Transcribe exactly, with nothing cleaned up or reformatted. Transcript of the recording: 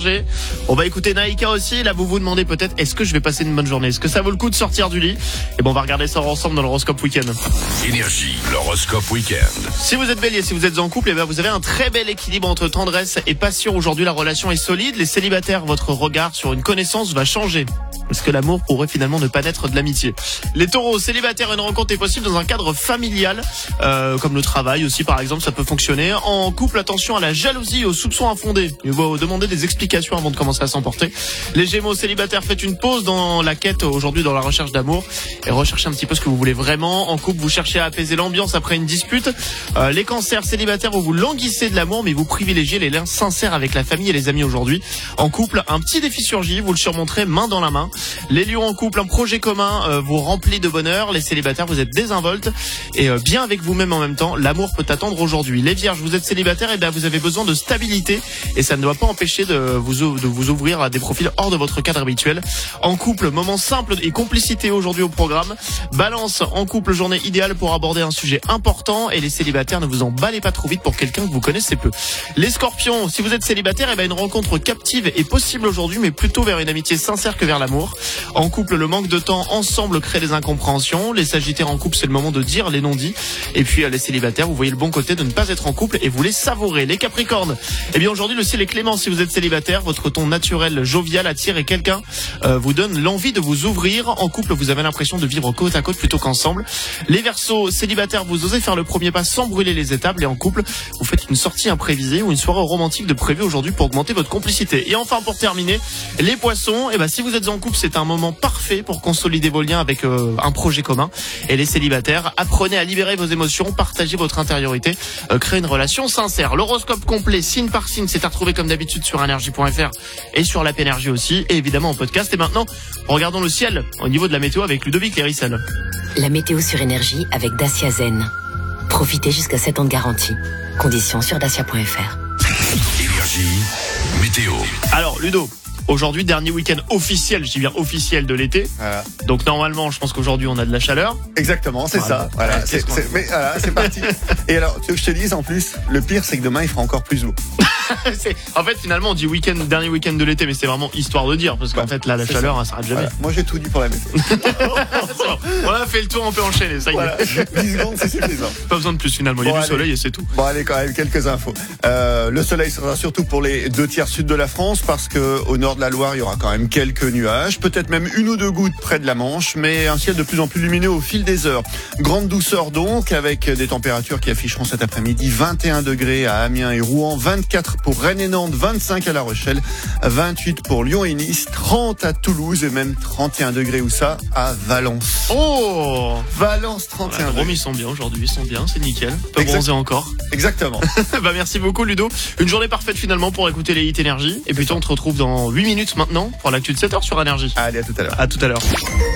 chargé. On va écouter Naïka aussi. Là, vous vous demandez peut-être, est-ce que je vais passer une bonne journée? Est-ce que ça vaut le coup de sortir du lit? Et bon, on va regarder ça ensemble dans l'horoscope week-end. Énergie, l'horoscope week-end. Si vous êtes bélier, si vous êtes en couple, eh bien, vous avez un très bel équilibre entre tendresse et passion. Aujourd'hui, la relation est solide. Les célibataires, votre regard sur une connaissance va changer. Parce que l'amour pourrait finalement ne pas naître de l'amitié. Les taureaux, célibataires, une rencontre est possible dans un cadre familial, euh, comme le travail aussi par exemple, ça peut fonctionner. En couple, attention à la jalousie et aux soupçons infondés. Il faut demander des explications avant de commencer à s'emporter. Les gémeaux, célibataires, faites une pause dans la quête aujourd'hui, dans la recherche d'amour, et recherchez un petit peu ce que vous voulez vraiment. En couple, vous cherchez à apaiser l'ambiance après une dispute. Euh, les cancers, célibataires, vous vous languissez de l'amour, mais vous privilégiez les liens sincères avec la famille et les amis aujourd'hui. En couple, un petit défi surgit, vous le surmonterez main dans la main. Les lions en couple, un projet commun euh, vous remplit de bonheur. Les célibataires, vous êtes désinvoltes et euh, bien avec vous-même en même temps. L'amour peut attendre aujourd'hui. Les vierges, vous êtes célibataires, et bien vous avez besoin de stabilité et ça ne doit pas empêcher de vous, de vous ouvrir à des profils hors de votre cadre habituel. En couple, moment simple et complicité aujourd'hui au programme. Balance, en couple, journée idéale pour aborder un sujet important, et les célibataires, ne vous emballez pas trop vite pour quelqu'un que vous connaissez peu. Les scorpions, si vous êtes célibataire, et bien une rencontre captive est possible aujourd'hui, mais plutôt vers une amitié sincère que vers l'amour. En couple, le manque de temps ensemble crée des incompréhensions. Les sagittaires en couple, c'est le moment de dire les non-dits. Et puis les célibataires, vous voyez le bon côté de ne pas être en couple et vous les savourez. Les capricornes, eh bien aujourd'hui le ciel est clément si vous êtes célibataire. Votre ton naturel jovial attire et quelqu'un euh, vous donne l'envie de vous ouvrir. En couple, vous avez l'impression de vivre côte à côte plutôt qu'ensemble. Les verseaux, célibataires, vous osez faire le premier pas sans brûler les étapes. Et en couple, vous faites une sortie imprévisée ou une soirée romantique de prévu aujourd'hui pour augmenter votre complicité. Et enfin, pour terminer, les poissons, eh ben si vous êtes en couple, c'est un moment parfait pour consolider vos liens avec euh, un projet commun. Et les célibataires, apprenez à libérer vos émotions, partagez votre intériorité, euh, créez une relation sincère. L'horoscope complet, signe par signe, c'est à retrouver comme d'habitude sur énergie point f r et sur l'app Énergie aussi, et évidemment en podcast. Et maintenant, regardons le ciel au niveau de la météo avec Ludovic Lérissel. La météo sur Énergie avec Dacia Zen. Profitez jusqu'à sept ans de garantie. Conditions sur dacia point f r. Énergie, météo. Alors Ludo, aujourd'hui, dernier week-end officiel, je dis bien officiel de l'été. Voilà. Donc normalement, je pense qu'aujourd'hui, on a de la chaleur. Exactement, c'est Voilà. ça. Voilà, Ouais, c'est, qu'est-ce qu'on c'est, fait mais voilà, c'est parti. Et alors, tu veux que je te dise en plus, le pire, c'est que demain, il fera encore plus beau. C'est- en fait, finalement, on dit week-end, dernier week-end de l'été, mais c'est vraiment histoire de dire, parce qu'en Ouais, fait, là, la c'est chaleur, ça. elle s'arrête jamais. Voilà. Moi, j'ai tout dit pour la météo. C'est bon. On a fait le tour, on peut enchaîner, ça y est. Voilà, dix secondes, c'est suffisant. Pas besoin de plus finalement, il y a Bon, du allez. soleil et c'est tout. Bon, allez, quand même, quelques infos. Euh, le soleil sera surtout pour les deux tiers sud de la France, parce que au nord de la Loire, il y aura quand même quelques nuages, peut-être même une ou deux gouttes près de la Manche, mais un ciel de plus en plus lumineux au fil des heures. Grande douceur donc, avec des températures qui afficheront cet après-midi vingt et un degrés à Amiens et Rouen, vingt-quatre pour Rennes et Nantes, vingt-cinq à La Rochelle, vingt-huit pour Lyon et Nice, trente à Toulouse et même trente et un degrés où ça à Valence. Oh, Valence trente et un Rome, degrés. ils sont bien aujourd'hui, ils sont bien, c'est nickel. On peut Exact. bronzer encore. Exactement. Bah merci beaucoup Ludo. Une journée parfaite finalement pour écouter les hits Énergie. Et puis on te retrouve dans huit minutes maintenant pour l'actu de sept heures sur Énergie. Allez, à tout à l'heure. À tout à l'heure.